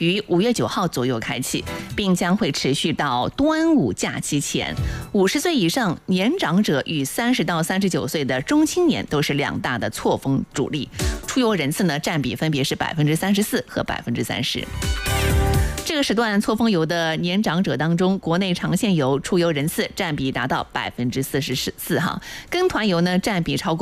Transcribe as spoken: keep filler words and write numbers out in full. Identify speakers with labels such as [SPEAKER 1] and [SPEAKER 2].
[SPEAKER 1] 于五月九号左右开启，并将会持续到端午假期前。五十岁以上年长者与三十到三十九岁的中青年都是两大的错峰主力，出游人次呢占比分别是百分之三十四和百分之三十。这个时段错峰游的年长者当中，国内长线游出游人次占比达到百分之四十四哈，跟团游呢占比超过